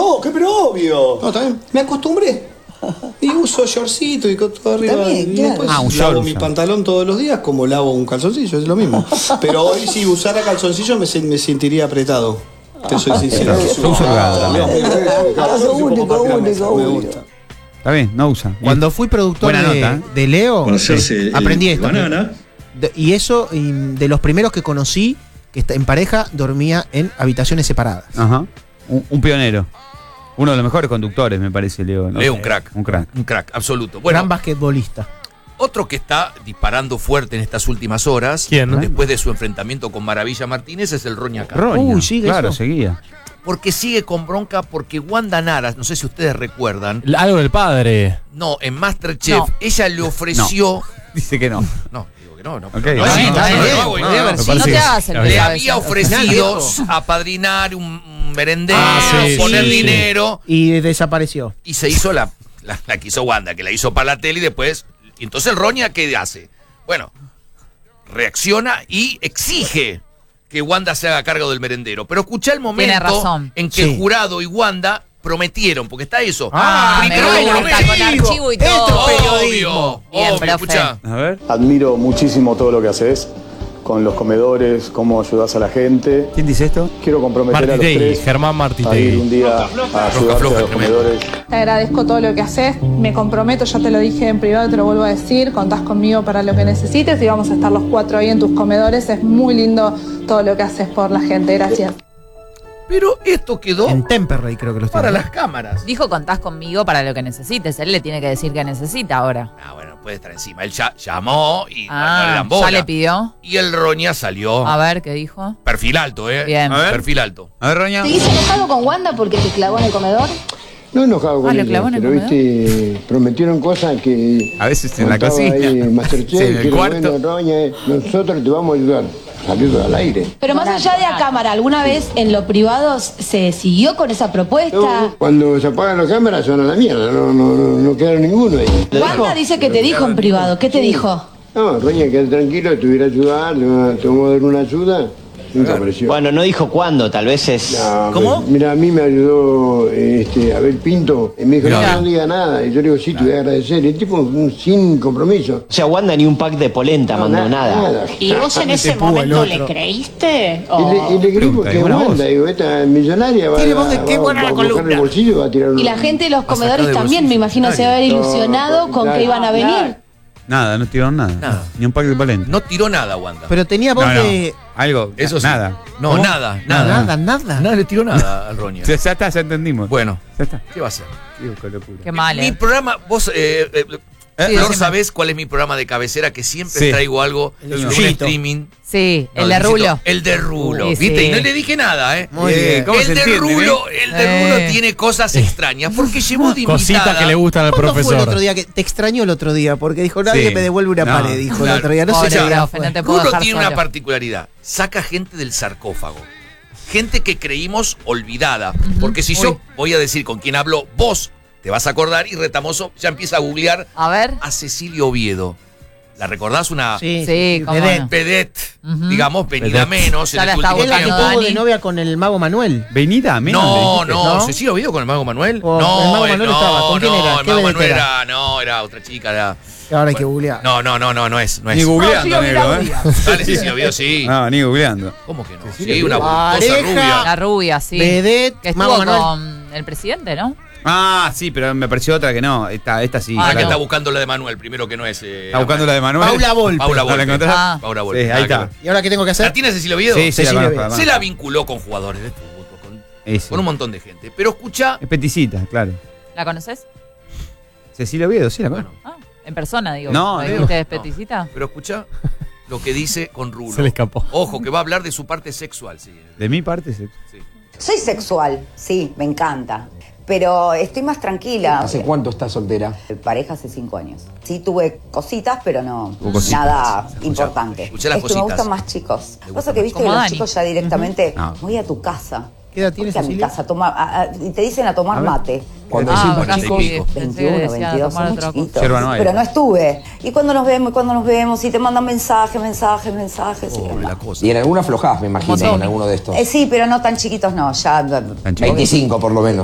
No, pero obvio. No, también. Me acostumbré. Y uso shortcito y con todo arriba. También, Y claro. después Un short lavo usa. mi pantalón todos los días como lavo un calzoncillo, es lo mismo. Pero hoy si usara calzoncillo me sentiría apretado. Te soy sincero. Yo uso holgado también. Me gusta. Está bien, no usa. Cuando fui productor Buena nota. de Leo, Conocerse aprendí esto. banana. Y eso, de los primeros que conocí, que en pareja, dormía en habitaciones separadas. Ajá. Un pionero. Uno de los mejores conductores, me parece, Leo. ¿no? Leo, un crack. Un crack. Un crack, absoluto. Bueno, Gran basquetbolista. otro que está disparando fuerte en estas últimas horas, ¿Quién? después de su enfrentamiento con Maravilla Martínez, es el Roña Carr. Roña. Uy, sigue claro, eso. seguía. Porque sigue con bronca porque Wanda Nara, no sé si ustedes recuerdan, Algo del padre. no, en Masterchef, No. ella le ofreció... Dice que no. No, digo que no. Ok. No, No, sí, está no, bien. no hago No, idea. no, me No parece te que- hagas el Le cabeza. había ofrecido apadrinar un merendero, sí, poner sí, sí. dinero, Y desapareció. y se hizo la que hizo Wanda, que la hizo para la tele y después... Y entonces el Roña, ¿qué hace? Bueno, reacciona y exige que Wanda se haga cargo del merendero. Pero escuchá el Tiene momento razón. en que Sí. el jurado y Wanda prometieron, porque está eso. Me Primero gusta, lo con archivo y Esto todo. es periodismo. Obvio, Bien, obvio, profe. escuchá. A ver. Admiro muchísimo todo lo que haces con los comedores, cómo ayudas a la gente. ¿Quién dice esto? Quiero comprometer a los Martitegui, tres Germán a ir un Martitegui. día a ayudarte floja, a los tremendo. comedores. Te agradezco todo lo que haces, me comprometo, ya te lo dije en privado, te lo vuelvo a decir, contás conmigo para lo que necesites y vamos a estar los 4 ahí en tus comedores, es muy lindo todo lo que haces por la gente, gracias. Pero esto quedó En Temperley creo que los para tiene. las cámaras. Dijo contás conmigo para lo que necesites. Él le tiene que decir que necesita ahora. Ah, bueno, puede estar encima. Él ya llamó y no le Ah, dan bola. ya le pidió. Y el Roña salió. A ver, ¿qué dijo? Perfil alto, ¿eh? Bien. A ver. Perfil alto. A ver, Roña. ¿Seguís enojado con Wanda porque te clavó en el comedor? No enojado con Ah, ¿le ellos, clavó en el pero comedor? viste, prometieron cosas que... A veces en la contaba cocina. ahí en Masterchef, Sí, en el que cuarto. bueno, Roña, nosotros te vamos a ayudar. Salió todo al aire. Pero más allá de la cámara, ¿alguna vez en lo privado se siguió con esa propuesta? Cuando se apagan las cámaras se van a la mierda, no quedaron ninguno ahí. Wanda dice que te dijo en privado. ¿Qué te dijo? No, Roña, quédate tranquilo, te voy a ayudar, te vamos a dar una ayuda. Nunca apareció. Bueno, no dijo cuándo, tal vez es... No, ¿Cómo? Mira, a mí me ayudó Abel Pinto. Y me dijo, Mirá. no diga nada. Y yo le digo, sí, te voy a agradecer. El tipo sin compromiso. O sea, Wanda ni un pack de polenta mandó nada. ¿Y vos en ese Te pudo el momento otro. le creíste? Y le creí Pregunta, porque ¿es buena Wanda, voz? digo, esta millonaria va, Tiene voz de qué buena va a columna. buscar el bolsillo y va a tirar un... Y la gente de los sacar comedores de también, bolsillo me imagino, se va a ver ilusionado con que iban a venir. Nada, no tiraron nada. Nada. Ni un pack de polenta. No tiró nada, Wanda. Pero tenía voz No, no. de... Algo. Eso sí. Nada. No, ¿Cómo? nada. Nada. Nadie le tiró nada al Roña. Ya está, ya entendimos. Bueno, Ya está. ¿qué va a hacer? Digo, qué locura. Qué mal, Mi ¿eh? programa, vos, Flor, decime. ¿sabés cuál es mi programa de cabecera? Que siempre Sí. traigo algo El de de un Yuyito. streaming. Sí, No, el de Luisito, Rulo. El de Rulo, Sí, ¿viste? sí. Y no le dije nada, ¿eh? Muy bien. ¿Cómo El se de entiende, Rulo, el de Rulo Eh. tiene cosas extrañas porque llevó de invitada. Cositas que le gustan al ¿Cuándo fue el profesor. otro día? Que te extrañó el otro día porque dijo, nadie Sí. me devuelve una No, pared, dijo claro. el otro día. No sé Pobre qué día profe, fue. no te puedo Rulo dejar tiene una solo. particularidad. Saca gente del sarcófago. Gente que creímos olvidada. Porque si yo voy a decir con quién habló, vos te vas a acordar y Retamoso ya empieza a googlear A ver. a Cecilia Oviedo. ¿La recordás? Una Sí, cómo vedette. no. vedette, Ujú. digamos, venida Vedette. menos en Ya la este está último Es la que buscando, tiempo. tuvo de Dani. novia con el mago Manuel. Venida, menos. No, le dijiste. no, ¿no? Cecilia Oviedo con el Mago Manuel. O no, el Mago Manuel estaba. ¿Con quién era? No, ¿Qué el Mago vedette Manuel era? era otra chica. Era, Que ahora hay que googlear. no es. Ni googleando, negro, ¿eh? Dale, Cecilia Oviedo, sí. No, ni googleando. ¿Cómo que no? Sí, una cosa Pareja. rubia. La rubia, sí. Vedette, Que Mago estuvo Manuel. con el presidente, ¿no? Ah, sí, pero me pareció otra que no. Esta sí. Ah, La que no. está buscando la de Manuel, primero que no es. Está buscando la de Manuel. Paula Volpe. Paula ¿No la Volpe. encontrás? Ah. Paula Volpe. Sí, nada ahí que está. ver. ¿Y ahora qué tengo que hacer? ¿La tiene Cecilia Oviedo? Sí, sí, la Cecilia conozco, Oviedo. además. Se la vinculó con jugadores de fútbol, Ese. con un montón de gente. Pero escucha, Es peticita, claro. ¿La conoces? Cecilia Oviedo, sí la conozco. bueno, Ah, en persona, digo. No, ¿Me no, dijiste no. despeticita? pero escucha lo que dice con Rulo. Se le escapó. Ojo, que va a hablar de su parte sexual, sí. De mi parte, sí. Sí. Soy sexual, sí, me encanta. Pero estoy más tranquila. ¿Hace cuánto estás soltera? Pareja hace 5 años. Sí tuve cositas, pero no Hubo cositas. nada importante. Escuchá las Me cositas. gustan más chicos. ¿Te Pasa gustan que más viste que Como los Dani. chicos ya directamente No. voy a tu casa. ¿Qué edad ¿Por tienes, qué a mi Cecilia? casa? Y te dicen a tomar mate. Cuando Ah, decimos casi chicos, pensé que 21, decía 22, tomar son muy otra cosa. chiquitos. Yerba no hay. Pero no estuve. Y cuando nos vemos, y te mandan mensajes. y Pobre no. la cosa. y en alguna aflojás, me imagino, Como en Tommy. alguno de estos. Sí, pero no tan chiquitos, no. Ya Tan chiquito. 25 por lo menos.